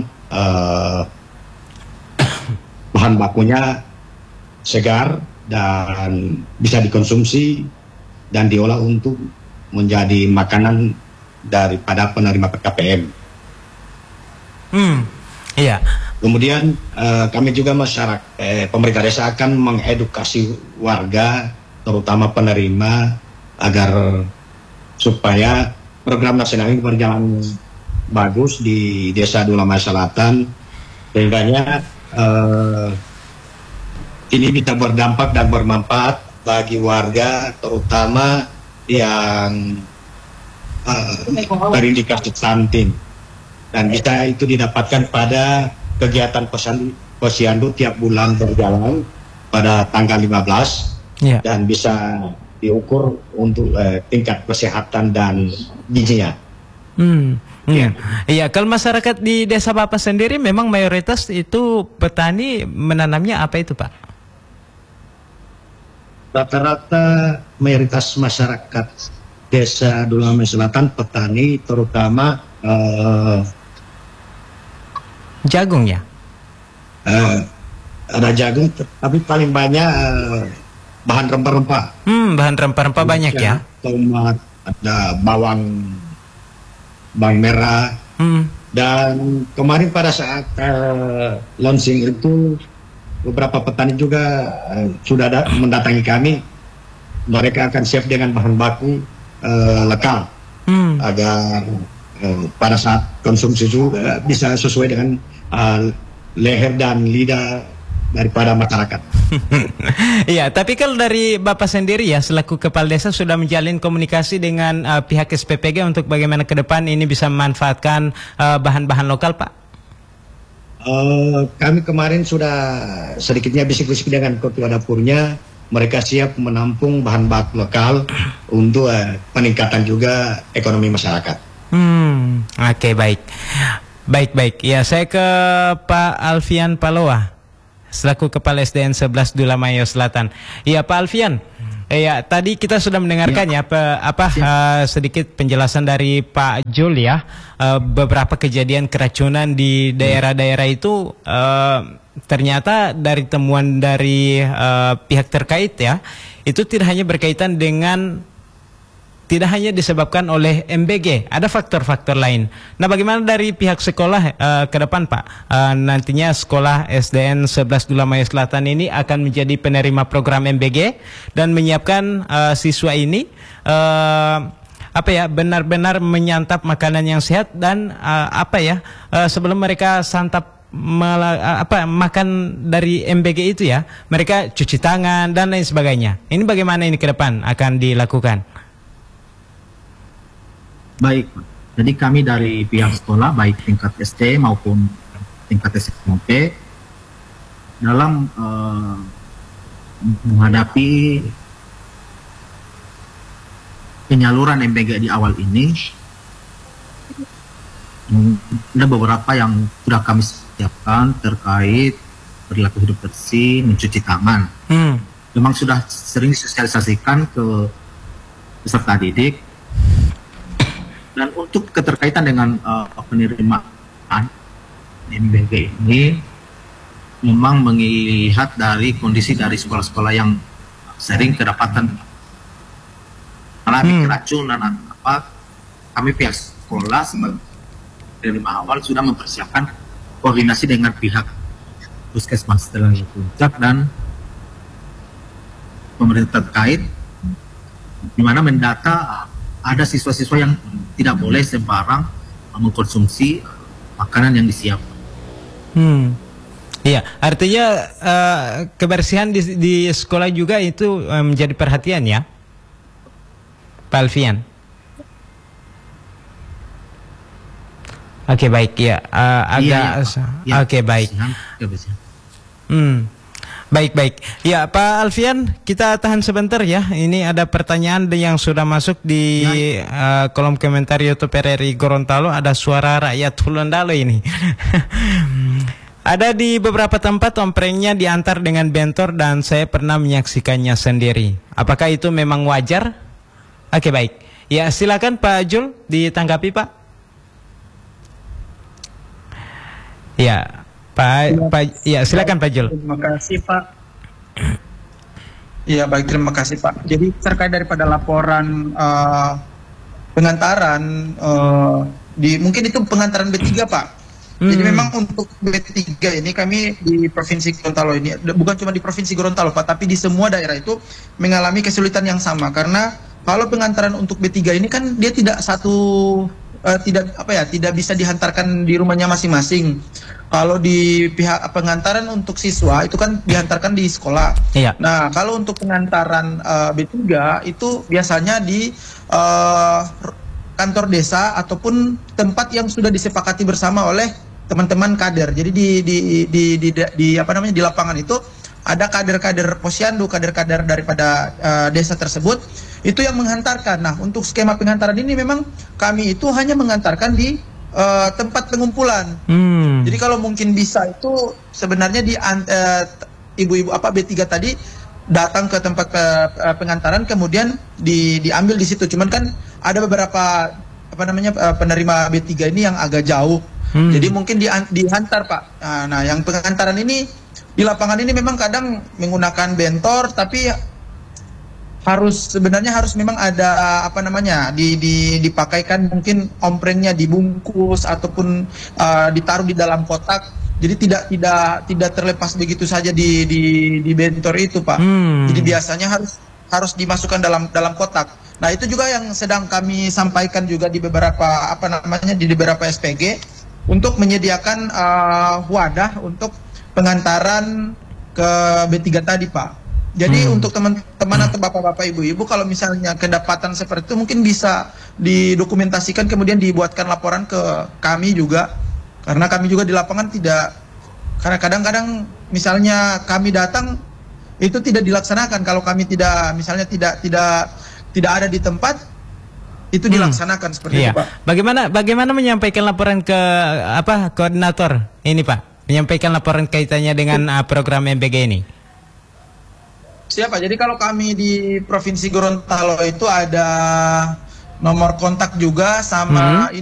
Speaker 5: bahan bakunya segar dan bisa dikonsumsi dan diolah untuk menjadi makanan daripada penerima PKPM.
Speaker 3: Iya.
Speaker 5: Kemudian kami juga pemerintah desa akan mengedukasi warga, terutama penerima, agar supaya program nasional ini berjalan bagus di Desa Dulamaya Selatan, sehingga ini bisa berdampak dan bermanfaat bagi warga, terutama yang terindikasi stunting, dan bisa itu didapatkan pada kegiatan posyandu tiap bulan berjalan pada tanggal 15 dan bisa diukur untuk tingkat kesehatan dan gizinya.
Speaker 3: Iya, kalau masyarakat di desa Bapak sendiri memang mayoritas itu petani, menanamnya apa itu, Pak?
Speaker 5: Rata-rata mayoritas masyarakat Desa Dulamaya Selatan petani, terutama
Speaker 3: jagung ya?
Speaker 5: Ada jagung, tapi paling banyak bahan rempah-rempah.
Speaker 3: Bahan rempah-rempah banyak ya?
Speaker 5: Tomat, ada bawang merah. Dan kemarin pada saat launching itu beberapa petani juga sudah mendatangi kami. Mereka akan siap dengan bahan baku lokal agar pada saat konsumsi juga bisa sesuai dengan leher dan lidah daripada masyarakat.
Speaker 3: Iya, tapi kalau dari Bapak sendiri ya selaku kepala desa sudah menjalin komunikasi dengan pihak SPPG untuk bagaimana ke depan ini bisa memanfaatkan bahan-bahan lokal, Pak?
Speaker 5: Kami kemarin sudah sedikitnya bisik-bisik dengan ketua dapurnya. Mereka siap menampung bahan baku lokal untuk peningkatan juga ekonomi masyarakat.
Speaker 3: Oke, baik. Baik. Ya, saya ke Pak Alfian Palowa selaku Kepala SDN 11 Dulamaya Selatan. Iya, Pak Alfian. Ya, tadi kita sudah mendengarkan sedikit penjelasan dari Pak Jul ya. Beberapa kejadian keracunan di daerah-daerah itu ternyata dari temuan dari pihak terkait ya, itu tidak hanya berkaitan dengan, tidak hanya disebabkan oleh MBG, ada faktor-faktor lain. Nah, bagaimana dari pihak sekolah ke depan, Pak? Nantinya sekolah SDN 11 Dulamaya Selatan ini akan menjadi penerima program MBG dan menyiapkan siswa ini benar-benar menyantap makanan yang sehat dan sebelum mereka santap makan dari MBG itu ya, mereka cuci tangan dan lain sebagainya. Ini bagaimana ini ke depan akan dilakukan?
Speaker 4: Baik, jadi kami dari pihak sekolah baik tingkat SD maupun tingkat SMP dalam menghadapi penyaluran MBG di awal ini, ada beberapa yang sudah kami siapkan terkait perilaku hidup bersih, mencuci tangan. Memang sudah sering disosialisasikan ke peserta didik. Dan untuk keterkaitan dengan penerimaan MBG ini, memang melihat dari kondisi dari sekolah-sekolah yang sering kedapatan mengalami keracunan kami pihak sekolah sebagai penerima awal sudah mempersiapkan koordinasi dengan pihak puskesmas Telaga Puncak dan pemerintah terkait, di mana mendata ada siswa-siswa yang tidak boleh sembarang mengkonsumsi makanan yang disiapkan.
Speaker 3: Iya, artinya kebersihan di sekolah juga itu menjadi perhatian ya, Pak Alfian. Oke, baik ya, oke, baik. Baik. Ya, Pak Alfian, kita tahan sebentar ya. Ini ada pertanyaan yang sudah masuk di kolom komentar YouTube RRI Gorontalo. Ada suara rakyat Hulondalo ini. Ada di beberapa tempat omprengnya diantar dengan bentor dan saya pernah menyaksikannya sendiri. Apakah itu memang wajar? Oke, baik. Ya, silakan Pak Jul ditanggapi, Pak. Ya, silakan Pak Jul.
Speaker 6: Terima kasih, Pak. Iya, baik, terima kasih, Pak. Jadi terkait daripada laporan pengantaran mungkin itu pengantaran B3, Pak. Jadi memang untuk B3 ini kami di Provinsi Gorontalo ini, bukan cuma di Provinsi Gorontalo Pak, tapi di semua daerah itu mengalami kesulitan yang sama. Karena kalau pengantaran untuk B3 ini kan dia tidak tidak bisa dihantarkan di rumahnya masing-masing. Kalau di pihak pengantaran untuk siswa itu kan dihantarkan di sekolah.
Speaker 3: Iya.
Speaker 6: Nah, kalau untuk pengantaran B3 itu biasanya di kantor desa ataupun tempat yang sudah disepakati bersama oleh teman-teman kader. Jadi di lapangan itu ada kader-kader posyandu, kader-kader daripada desa tersebut itu yang menghantarkan. Nah, untuk skema pengantaran ini memang kami itu hanya mengantarkan di tempat pengumpulan. Jadi kalau mungkin bisa itu sebenarnya di ibu-ibu B3 tadi datang ke tempat pengantaran kemudian diambil di situ. Cuman kan ada beberapa penerima B3 ini yang agak jauh. Jadi mungkin dihantar Pak. Nah, yang pengantaran ini di lapangan ini memang kadang menggunakan bentor, tapi sebenarnya harus memang ada dipakaikan mungkin omprengnya dibungkus ataupun ditaruh di dalam kotak. Jadi tidak terlepas begitu saja di bentor itu Pak. Jadi biasanya harus dimasukkan dalam kotak. Nah, itu juga yang sedang kami sampaikan juga di beberapa di beberapa SPG untuk menyediakan wadah untuk pengantaran ke B3 tadi Pak. Jadi untuk teman-teman atau bapak-bapak ibu-ibu kalau misalnya kedapatan seperti itu mungkin bisa didokumentasikan kemudian dibuatkan laporan ke kami juga. Karena kami juga di lapangan karena kadang-kadang misalnya kami datang itu tidak dilaksanakan kalau kami tidak ada di tempat itu dilaksanakan seperti itu Pak.
Speaker 3: Bagaimana menyampaikan laporan ke koordinator ini Pak? Menyampaikan laporan kaitannya dengan program MBG ini.
Speaker 6: Siapa? Jadi kalau kami di Provinsi Gorontalo itu ada nomor kontak juga sama